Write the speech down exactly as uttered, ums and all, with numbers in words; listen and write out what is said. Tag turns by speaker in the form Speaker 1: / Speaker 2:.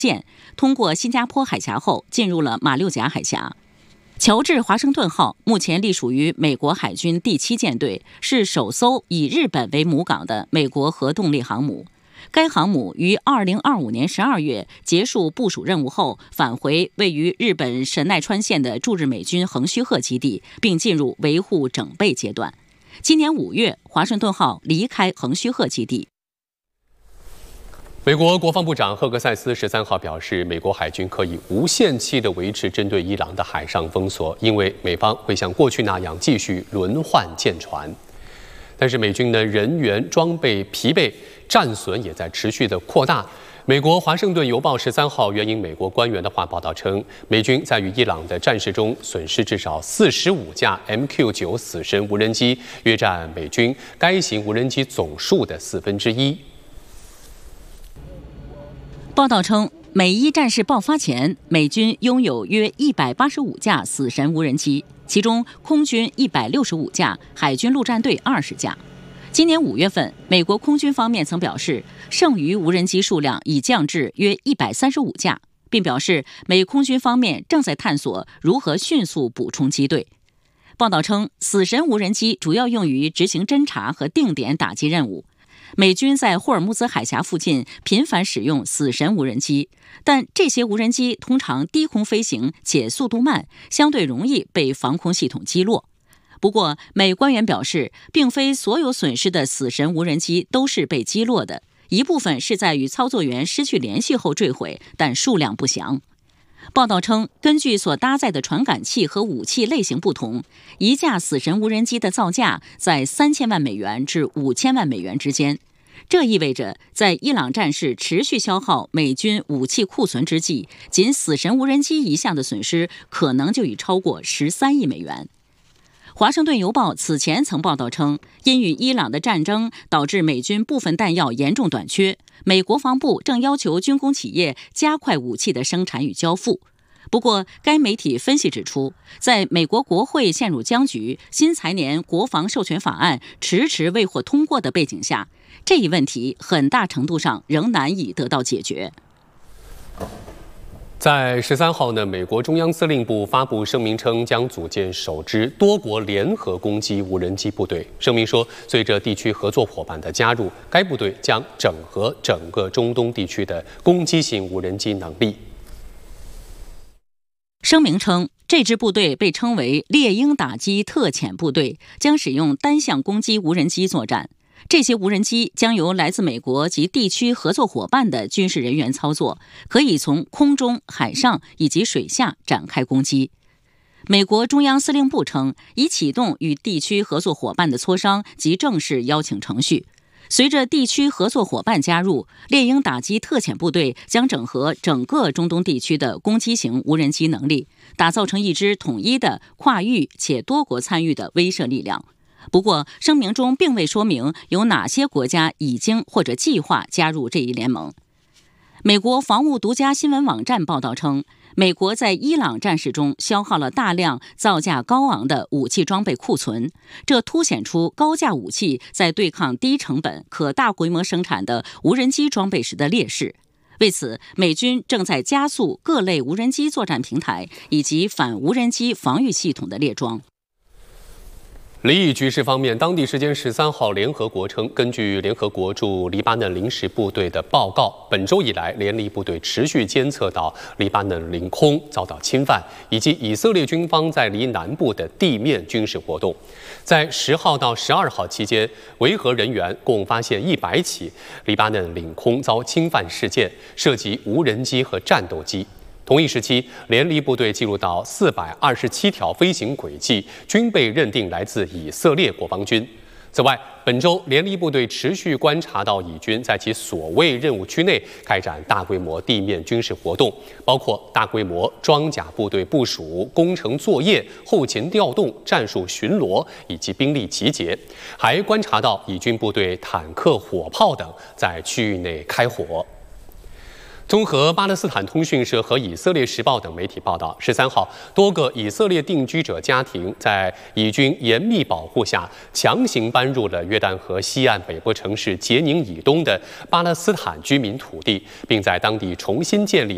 Speaker 1: 舰通过新加坡海峡后进入了马六甲海峡。乔治华盛顿号目前隶属于美国海军第七舰队，是首艘以日本为母港的美国核动力航母。该航母于二零二五年十二月结束部署任务后，返回位于日本神奈川县的驻日美军横须贺基地，并进入维护整备阶段。今年五月，华盛顿号离开横须贺基地。
Speaker 2: 美国国防部长赫格塞斯十三号表示，美国海军可以无限期地维持针对伊朗的海上封锁，因为美方会像过去那样继续轮换舰船。但是美军的人员装备疲惫，战损也在持续的扩大。美国《华盛顿邮报》十三号援引美国官员的话报道称，美军在与伊朗的战事中损失至少四十五架 M Q 九 死神无人机，约占美军该型无人机总数的四分之一。
Speaker 1: 报道称，美伊战事爆发前，美军拥有约一百八十五架死神无人机，其中空军一百六十五架，海军陆战队二十架。今年五月份，美国空军方面曾表示，剩余无人机数量已降至约一百三十五架，并表示美空军方面正在探索如何迅速补充机队。报道称，死神无人机主要用于执行侦察和定点打击任务。美军在霍尔木兹海峡附近频繁使用死神无人机，但这些无人机通常低空飞行且速度慢，相对容易被防空系统击落。不过，美官员表示，并非所有损失的死神无人机都是被击落的，一部分是在与操作员失去联系后坠毁，但数量不详。报道称，根据所搭载的传感器和武器类型不同，一架死神无人机的造价在三千万美元至五千万美元之间。这意味着，在伊朗战事持续消耗美军武器库存之际，仅死神无人机一项的损失可能就已超过十三亿美元。华盛顿邮报此前曾报道称，因与伊朗的战争导致美军部分弹药严重短缺，美国防部正要求军工企业加快武器的生产与交付。不过，该媒体分析指出，在美国国会陷入僵局、新财年国防授权法案迟迟未获通过的背景下，这一问题很大程度上仍难以得到解决。
Speaker 2: 在十三号呢，美国中央司令部发布声明称，将组建首支多国联合攻击无人机部队。声明说，随着地区合作伙伴的加入，该部队将整合整个中东地区的攻击型无人机能力。
Speaker 1: 声明称，这支部队被称为猎鹰打击特遣部队，将使用单向攻击无人机作战。这些无人机将由来自美国及地区合作伙伴的军事人员操作，可以从空中、海上以及水下展开攻击。美国中央司令部称，已启动与地区合作伙伴的磋商及正式邀请程序。随着地区合作伙伴加入，猎鹰打击特遣部队将整合整个中东地区的攻击型无人机能力，打造成一支统一的、跨域且多国参与的威慑力量。不过，声明中并未说明有哪些国家已经或者计划加入这一联盟。美国防务独家新闻网站报道称，美国在伊朗战事中消耗了大量造价高昂的武器装备库存，这凸显出高价武器在对抗低成本、可大规模生产的无人机装备时的劣势。为此，美军正在加速各类无人机作战平台以及反无人机防御系统的列装。
Speaker 2: 离异局势方面，当地时间十三号，联合国称，根据联合国驻黎巴嫩临时部队的报告，本周以来，联黎部队持续监测到黎巴嫩领空遭到侵犯，以及以色列军方在黎南部的地面军事活动。在十号到十二号期间，维和人员共发现一百起黎巴嫩领空遭侵犯事件，涉及无人机和战斗机。同一时期，联黎部队记录到四百二十七条飞行轨迹，均被认定来自以色列国防军。此外，本周联黎部队持续观察到以军在其所谓任务区内开展大规模地面军事活动，包括大规模装甲部队部署、工程作业、后勤调动、战术巡逻以及兵力集结，还观察到以军部队坦克、火炮等在区域内开火。综合巴勒斯坦通讯社和以色列时报等媒体报道，十三号，多个以色列定居者家庭在以军严密保护下，强行搬入了约旦河西岸北部城市杰宁以东的巴勒斯坦居民土地，并在当地重新建立